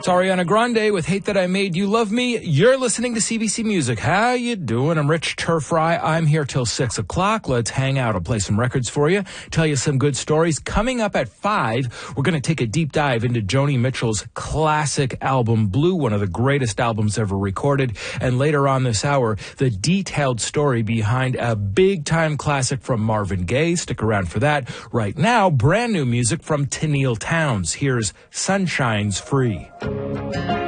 It's Ariana Grande with Hate That I Made You Love Me. You're listening to CBC Music. How you doing? I'm Rich Turfry. I'm here till 6 o'clock. Let's hang out. I'll play some records for you, tell you some good stories. Coming up at 5, we're going to take a deep dive into Joni Mitchell's classic album, Blue, one of the greatest albums ever recorded. And later on this hour, the detailed story behind a big-time classic from Marvin Gaye. Stick around for that. Right now, brand new music from Tenille Townes. Here's Sunshine's Free.